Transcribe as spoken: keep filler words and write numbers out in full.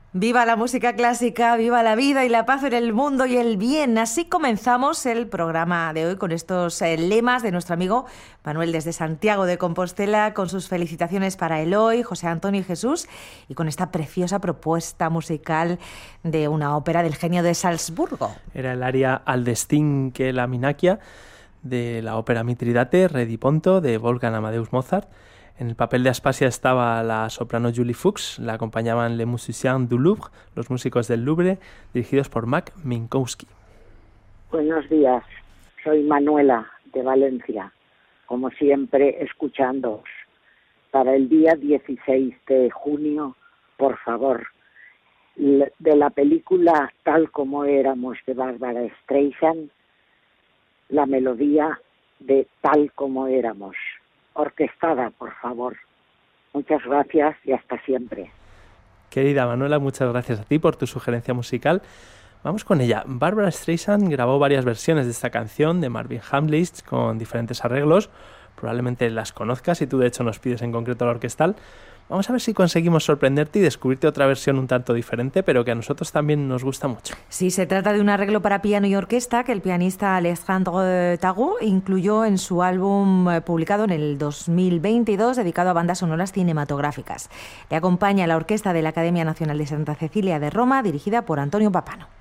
Viva la música clásica, viva la vida y la paz en el mundo y el bien. Así comenzamos el programa de hoy con estos eh, lemas de nuestro amigo Manuel desde Santiago de Compostela, con sus felicitaciones para Eloy, José Antonio y Jesús, y con esta preciosa propuesta musical de una ópera del genio de Salzburgo. Era el aria Al destin che la minacchia de la ópera Mitridate, Re di Ponto, de Wolfgang Amadeus Mozart. En el papel de Aspasia estaba la soprano Julie Fuchs, la acompañaban Les Musiciens du Louvre, los músicos del Louvre, dirigidos por Mac Minkowski. Buenos días, soy Manuela de Valencia, como siempre escuchándoos. Para el día dieciséis de junio, por favor, de la película Tal como éramos de Barbara Streisand, la melodía de Tal como éramos. Orquestada, por favor. Muchas gracias y hasta siempre. Querida Manuela, muchas gracias a ti por tu sugerencia musical. Vamos con ella. Barbara Streisand grabó varias versiones de esta canción de Marvin Hamlisch con diferentes arreglos. Probablemente las conozcas y tú de hecho nos pides en concreto la orquestal. Vamos a ver si conseguimos sorprenderte y descubrirte otra versión un tanto diferente, pero que a nosotros también nos gusta mucho. Sí, se trata de un arreglo para piano y orquesta que el pianista Alexandre Tagou incluyó en su álbum publicado en el dos mil veintidós, dedicado a bandas sonoras cinematográficas. Le acompaña la orquesta de la Academia Nacional de Santa Cecilia de Roma, dirigida por Antonio Papano.